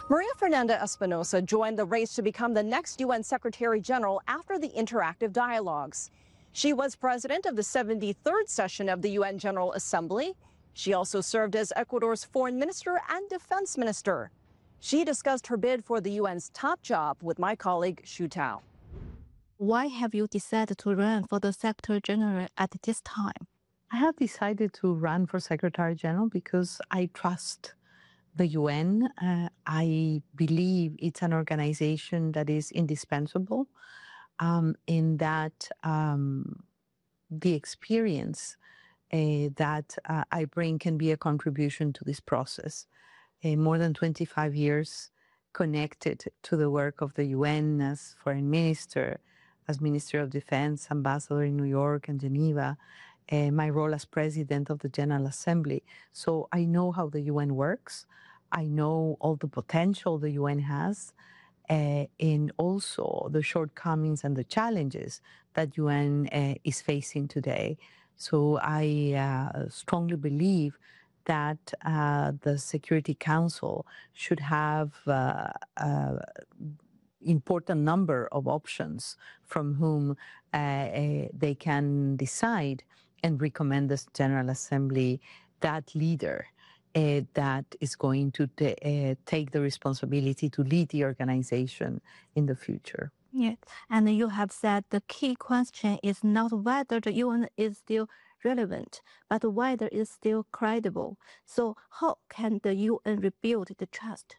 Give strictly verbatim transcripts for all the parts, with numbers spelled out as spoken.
Maria Fernanda Espinosa joined the race to become the next U N Secretary General after the interactive dialogues. She was president of the seventy-third session of the U N General Assembly. She also served as Ecuador's foreign minister and defense minister. She discussed her bid for the U N's top job with my colleague Xu Tao. Why have you decided to run for the Secretary General at this time? I have decided to run for Secretary General because I trust the U N. Uh, I believe it's an organization that is indispensable um, in that um, the experience uh, that uh, I bring can be a contribution to this process. Uh, more than twenty-five years connected to the work of the U N as foreign minister, as Minister of Defense, ambassador in New York and Geneva, uh, my role as president of the General Assembly. So I know how the U N works. I know all the potential the U N has, uh, and also the shortcomings and the challenges that U N uh, is facing today. So I uh, strongly believe that uh, the Security Council should have uh, uh, important number of options from whom uh, uh, they can decide and recommend the General Assembly that leader uh, that is going to uh, take the responsibility to lead the organization in the future. Yes, and you have said the key question is not whether the U N is still relevant, but whether it's still credible. So how can the U N rebuild the trust?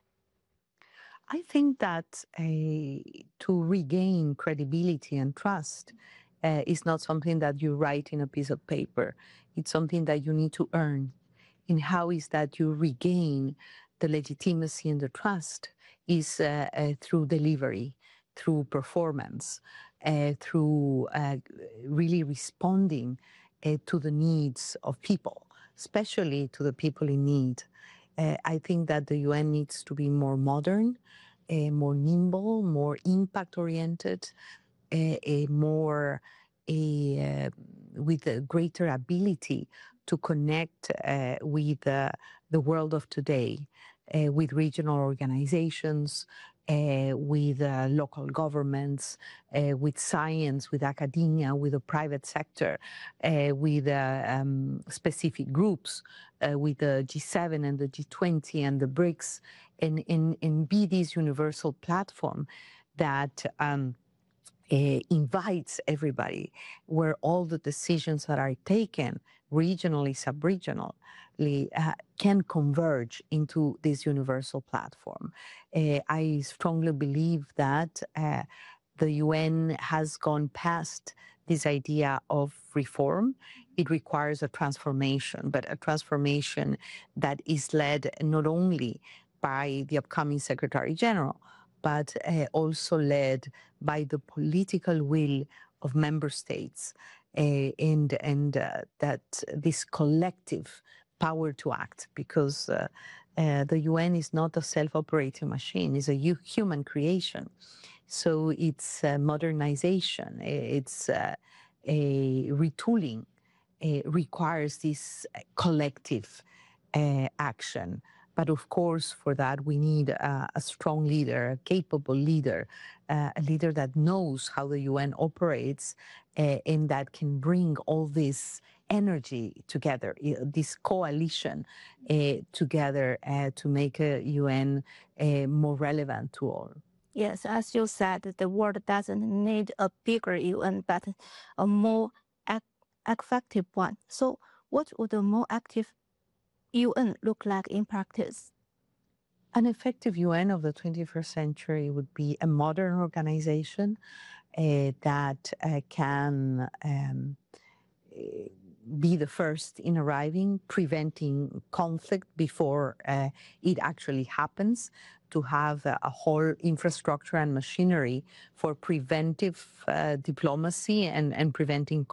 I think that uh, to regain credibility and trust uh, is not something that you write in a piece of paper. It's something that you need to earn. And how is that you regain the legitimacy and the trust is uh, uh, through delivery, through performance, uh, through uh, really responding uh, to the needs of people, especially to the people in need. Uh, I think that the U N needs to be more modern, uh, more nimble, more impact-oriented, uh, a more a, uh, with a greater ability to connect uh, with uh, the world of today, uh, with regional organizations, uh, with uh, local governments, uh, with science, with academia, with the private sector, uh, with uh, um, specific groups, uh, with the G seven and the G twenty and the BRICS, and, and, and be this universal platform that um, Uh, invites everybody, where all the decisions that are taken regionally, sub-regionally, uh, can converge into this universal platform. Uh, I strongly believe that uh, the U N has gone past this idea of reform. It requires a transformation, but a transformation that is led not only by the upcoming Secretary General, but uh, also led by the political will of member states, uh, and, and uh, that this collective power to act, because uh, uh, the U N is not a self-operating machine, it's a human creation. So it's uh, modernization, it's uh, a retooling, it requires this collective uh, action. But of course, for that, we need uh, a strong leader, a capable leader, uh, a leader that knows how the U N operates uh, and that can bring all this energy together, this coalition uh, together uh, to make a U N uh, more relevant to all. Yes, as you said, the world doesn't need a bigger U N, but a more effective one. So what would a more active U N look like in practice? An effective U N of the twenty-first century would be a modern organization uh, that uh, can um, be the first in arriving, preventing conflict before uh, it actually happens, to have a, a whole infrastructure and machinery for preventive uh, diplomacy and, and preventing